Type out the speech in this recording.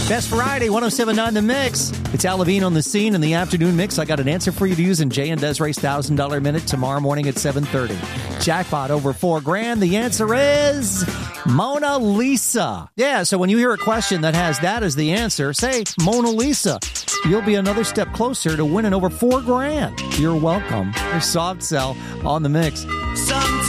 Best Variety, 107.9 The Mix. It's Al Levine on the scene in the afternoon mix. I got an answer for you to use in Jay and Desiree's $1,000 minute tomorrow morning at 7:30. Jackpot over $4,000. The answer is Mona Lisa. Yeah, so when you hear a question that has that as the answer, say Mona Lisa. You'll be another step closer to winning over $4,000. You're welcome. Your soft sell on the mix. Sometimes